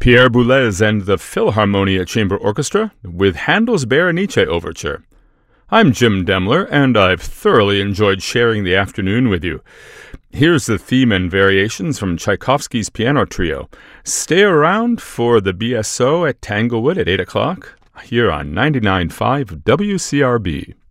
Pierre Boulez and the Philharmonia Chamber Orchestra with Handel's Berenice Overture. I'm Jim Demler, and I've thoroughly enjoyed sharing the afternoon with you. Here's the theme and variations from Tchaikovsky's Piano Trio. Stay around for the BSO at Tanglewood at 8 o'clock here on 99.5 WCRB.